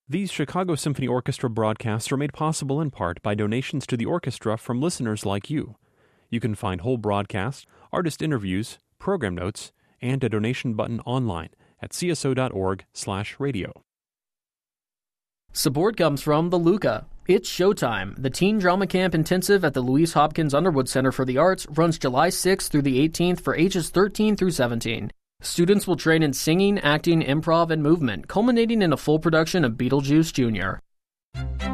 These Chicago Symphony Orchestra broadcasts are made possible in part by donations to the orchestra from listeners like you. You can find whole broadcasts, artist interviews, program notes, and a donation button online at cso.org/radio. Support comes from The Luca. It's showtime. The Teen Drama Camp Intensive at the Louise Hopkins Underwood Center for the Arts runs July 6th through the 18th for ages 13 through 17. Students will train in singing, acting, improv, and movement, culminating in a full production of Beetlejuice Jr.